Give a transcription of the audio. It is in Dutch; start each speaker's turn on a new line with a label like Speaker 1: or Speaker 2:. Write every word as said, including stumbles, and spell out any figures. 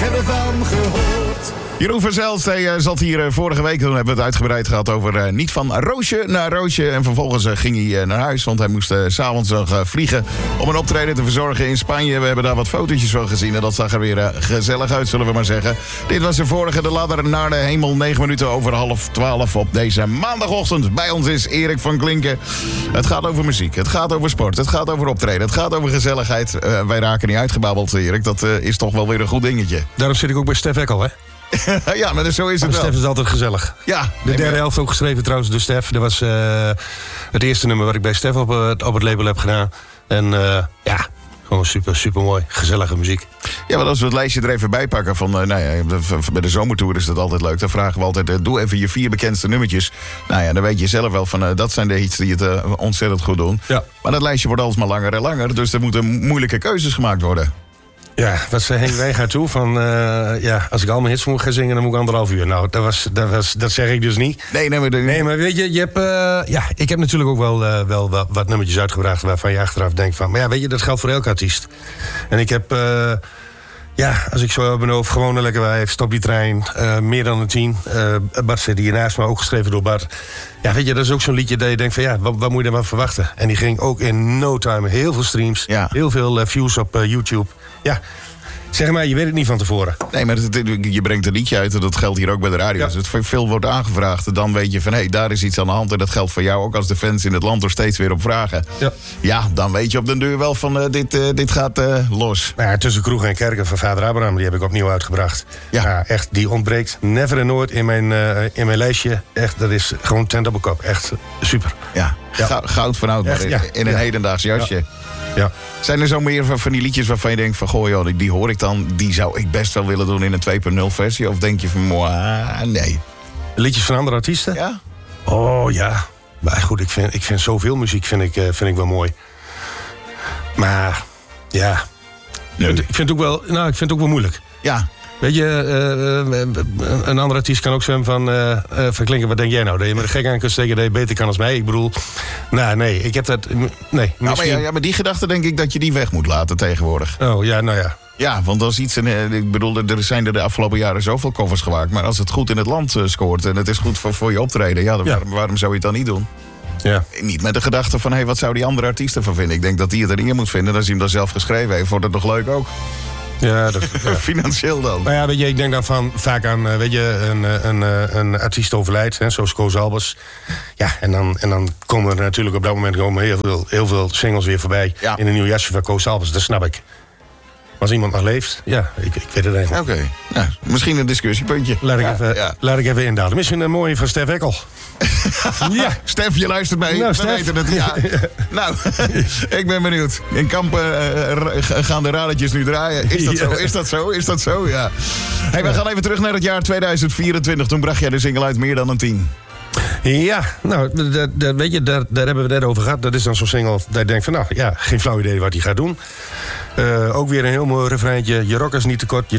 Speaker 1: heb ervan gehoord.
Speaker 2: Jeroen van Zelst hij, uh, zat hier uh, vorige week. Toen hebben we het uitgebreid gehad over uh, niet van Roosje naar Roosje. En vervolgens uh, ging hij uh, naar huis. Want hij moest uh, 's avonds nog uh, vliegen om een optreden te verzorgen in Spanje. We hebben daar wat fotootjes van gezien. En dat zag er weer uh, gezellig uit, zullen we maar zeggen. Dit was de vorige De Ladder naar de Hemel. negen minuten over half twaalf op deze maandagochtend. Bij ons is Erik van Klinken. Het gaat over muziek. Het gaat over sport. Het gaat over optreden. Het gaat over gezelligheid. Uh, wij raken niet uitgebabbeld, Erik. Dat uh, is toch wel weer een goed dingetje.
Speaker 3: Daarom zit ik ook bij Stef Eckel, hè?
Speaker 2: Ja, maar zo is het wel.
Speaker 3: Stef is altijd gezellig.
Speaker 2: Ja.
Speaker 3: De derde helft ook geschreven trouwens door Stef. Dat was uh, het eerste nummer wat ik bij Stef op, uh, op het label heb gedaan. En uh, ja, gewoon super, super mooi. Gezellige muziek.
Speaker 2: Ja, maar als we het lijstje er even bij pakken van, uh, nou ja, bij de zomertour is dat altijd leuk. Dan vragen we altijd, uh, doe even je vier bekendste nummertjes. Nou ja, dan weet je zelf wel van, uh, dat zijn de hits die het uh, ontzettend goed doen.
Speaker 3: Ja.
Speaker 2: Maar dat lijstje wordt alsmaar langer en langer. Dus er moeten moeilijke keuzes gemaakt worden.
Speaker 3: Ja, wat zei Henk Wijngaard toe van, uh, ja, als ik al mijn hits moet gaan zingen, dan moet ik anderhalf uur. Nou, dat, was, dat, was, dat zeg ik dus niet.
Speaker 2: Nee, nee, maar, de...
Speaker 3: nee, maar weet je, je hebt, uh, ja, ik heb natuurlijk ook wel, uh, wel wat, wat nummertjes uitgebracht waarvan je achteraf denkt van, maar ja, weet je, dat geldt voor elke artiest. En ik heb, uh, ja, als ik zo heb mijn hoofd, gewoon een lekker wijf, Stop die trein, uh, meer dan een tien. Uh, Bart zit hier naast me, ook geschreven door Bart. Ja, weet je, dat is ook zo'n liedje dat je denkt van, ja, wat, wat moet je daarvan verwachten? En die ging ook in no time, heel veel streams,
Speaker 2: ja.
Speaker 3: heel veel uh, views op uh, YouTube. Ja. Zeg maar, je weet het niet van tevoren.
Speaker 2: Nee, maar het, je brengt een liedje uit en dat geldt hier ook bij de radio.
Speaker 3: Ja.
Speaker 2: Als het veel wordt aangevraagd, dan weet je van, hé, hey, daar is iets aan de hand. En dat geldt voor jou ook als de fans in het land er steeds weer op vragen.
Speaker 3: Ja,
Speaker 2: ja dan weet je op den deur wel van, uh, dit, uh, dit gaat uh, los.
Speaker 3: nou ja, Tussen kroeg en kerken van Vader Abraham, die heb ik opnieuw uitgebracht.
Speaker 2: Ja.
Speaker 3: Ja, echt, die ontbreekt never en nooit in mijn, uh, in mijn lijstje. Echt, dat is gewoon tent op een kop. Echt super.
Speaker 2: Ja,
Speaker 3: Ja.
Speaker 2: goud van oud, maar
Speaker 3: Echt,
Speaker 2: in,
Speaker 3: ja.
Speaker 2: in een
Speaker 3: Ja.
Speaker 2: hedendaags jasje.
Speaker 3: Ja. Ja.
Speaker 2: Zijn er zo meer van, van die liedjes waarvan je denkt van, goh joh, die hoor ik dan, die zou ik best wel willen doen in een twee punt nul versie? Of denk je van, mwah, nee.
Speaker 3: Liedjes van andere artiesten?
Speaker 2: Ja?
Speaker 3: Oh ja. Maar goed, ik vind, ik vind zoveel muziek vind ik, uh, vind ik wel mooi. Maar ja,
Speaker 2: Nee.
Speaker 3: ik vind het ook wel, nou, ik vind het ook wel moeilijk.
Speaker 2: Ja.
Speaker 3: Weet je, uh, uh, een andere artiest kan ook zeggen van, uh, uh, van Klinken, wat denk jij nou? Dat je me er gek aan kunt steken, dat je beter kan als mij. Ik bedoel, nou nee, ik heb dat, nee.
Speaker 2: Nou, maar,
Speaker 3: Misschien...
Speaker 2: ja, ja, maar die gedachte denk ik dat je die weg moet laten tegenwoordig.
Speaker 3: Oh ja, nou ja.
Speaker 2: Ja, want als iets, en ik bedoel, er zijn er de afgelopen jaren zoveel covers gemaakt. Maar als het goed in het land uh, scoort en het is goed voor, voor je optreden, ja, dan,
Speaker 3: Ja.
Speaker 2: Waarom, waarom zou je het dan niet doen?
Speaker 3: Ja.
Speaker 2: Niet met de gedachte van, hé, hey, wat zou die andere artiest ervan vinden? Ik denk dat die het erin moet vinden. Als hij hem dan zelf geschreven heeft, wordt het nog leuk ook.
Speaker 3: Ja, dat, ja.
Speaker 2: Financieel dan.
Speaker 3: Maar ja, weet je, ik denk dan van vaak aan, uh, weet je, een, een, een, een artiest overlijdt, hè, zoals Koos Albers. Ja, en dan, en dan komen er natuurlijk op dat moment komen heel veel, heel veel singles weer voorbij.
Speaker 2: Ja.
Speaker 3: In een nieuw jasje van Koos Albers, dat snap ik. Maar als iemand nog leeft, ja, ik, ik weet het eigenlijk.
Speaker 2: Oké, okay. Nou, misschien een discussiepuntje.
Speaker 3: Laat ik,
Speaker 2: Ja,
Speaker 3: even,
Speaker 2: ja.
Speaker 3: laat ik even indalen. Misschien een mooie van Stef Eckel. Ja.
Speaker 2: Stef, je luistert mee.
Speaker 3: Nou,
Speaker 2: We
Speaker 3: Stef.
Speaker 2: weten het. Ja. Nou, ik ben benieuwd. In Kampen uh, gaan de radertjes nu draaien. Is dat
Speaker 3: Ja.
Speaker 2: zo? Is dat zo? Is dat zo? Ja. Hey, we gaan even terug naar het jaar tweeduizend vierentwintig. Toen bracht jij de single uit Meer dan een tien.
Speaker 3: Ja, nou, dat, dat, weet je, daar, daar hebben we het net over gehad. Dat is dan zo'n single dat je denkt van, nou, ja, geen flauw idee wat hij gaat doen. Uh, ook weer een heel mooi refreintje. Je rockers niet te kort, je